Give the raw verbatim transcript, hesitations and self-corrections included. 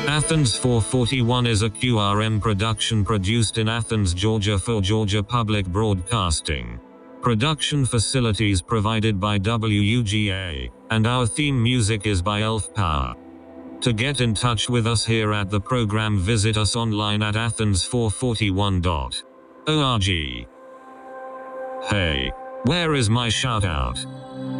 Athens four forty-one is a Q R M production produced in Athens, Georgia for Georgia Public Broadcasting. Production facilities provided by W U G A, and our theme music is by Elf Power. To get in touch with us here at the program, visit us online at athens four forty-one dot org. Hey, where is my shout out?